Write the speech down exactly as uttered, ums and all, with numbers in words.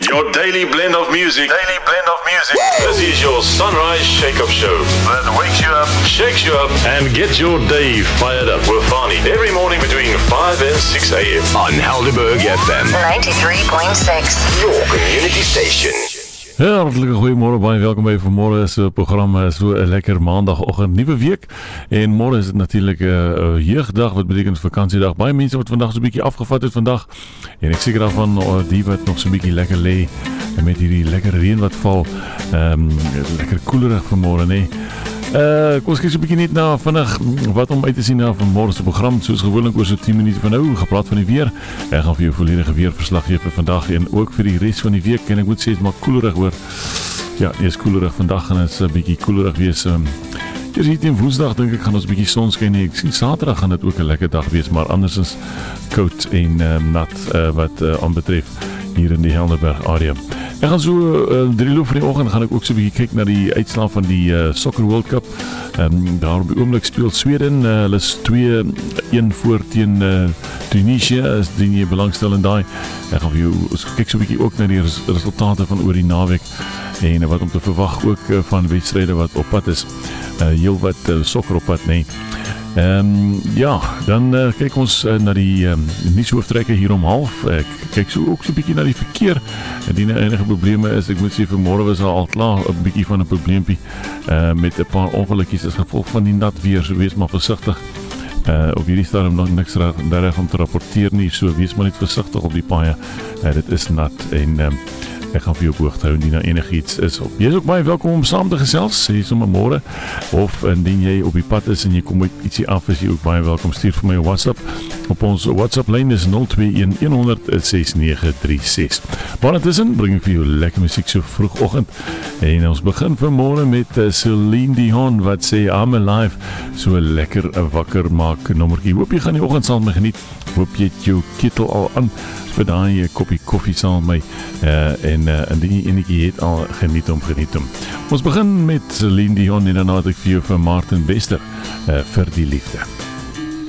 Your daily blend of music. Daily blend of music. This is your Sunrise Shake-Up Show. That wakes you up, shakes you up, and gets your day fired up with Fani. Every morning between five and six a.m. on Helderberg F M. ninety-three point six. Your community station. Ja, hartelijke goeiemorgen, baie welkom by vanmorgen se programma, so 'n lekker maandagoggend, nuwe week. En môre is dit natuurlik 'n uh, jeugdag, wat beteken vakansiedag. Baie mense wat vandag so 'n bietjie afgevat het vandag. En ek seker daarvan uh, die wat nog so 'n bietjie lekker lê en met hierdie lekker reën wat val. Ehm um, lekker koelerig vanmôre, nee. Uh, kom ons kyk so 'n bietjie net na vinnig wat om uit te sien na vanmôre se program. Soos gewoonlik oor so tien minute van nou, gepraat van die weer. Ek gaan vir jou volledige weerverslag gee vir vandag en ook vir die res van die week. En ek moet sê, dit maak koelerig hoor. Ja, eers koelerig vandag en dit is 'n bietjie koelerig wees. Um, Eers hier teen Woensdag dink ek gaan ons 'n bietjie son skyn. Ek sien Saterdag gaan dit ook 'n lekker dag wees, maar andersins koud en um, nat uh, wat uh, aanbetref hier in die Helderberg area. Ek gaan so uh, drie loop van die oggend gaan ek ook so 'n bietjie kyk na die uitslae van die uh, Soccer World Cup. Um, daar op die oomblik speel Sweden, uh, hulle is twee een voor teen uh, Tunesië, as die jy belangstel in daai. Ek gaan vir jou kyk so 'n bietjie ook na die res resultate van oor die naweek en uh, wat om te verwag ook uh, van wedstryde wat op pad is. Uh, heel wat uh, sokker op pad, nee. Ehm um, ja, dan uh, kyk ons uh, na die um, nuushooftrekke hier om half. Ek kyk so ook so 'n bietjie na die verkeer. Indien er enige probleme is, ek moet sê vanmôre was al klaar 'n bietjie van 'n probleempie uh, met 'n paar ongelukkies as gevolg van die nat weer, so wees maar versigtig. Uh, op hierdie stadium nog niks reg om te rapporteer nie, so wees maar net versigtig op die paaie. Uh, dit is nat en um, ek gaan vir jou boog hou indien daar enigiets is op. Jy is ook baie welkom om saam te gesels, sê sommer môre, of indien jy op die pad is en jy kom uit ietsie af, is jy ook baie welkom, stuur vir my WhatsApp. Op ons WhatsApp lyn is nul twee een een honderd ses nege drie ses. Maar intussen bring ek vir jou lekker musiek so vroegoggend. En ons begin vanmôre met uh, Celine Dion wat sê I'm Alive, so lekker wakker maak nommertjie. Hoop jy gaan die oggend saam met my geniet. Hoop jy het jou ketel al aan vir daai koppie koffie saam met my uh, en uh, indien jy enetjie het al geniet om geniet om. Ons begin met Celine Dion en dan het ek vir jou vir Martin Bester uh, vir die liefde.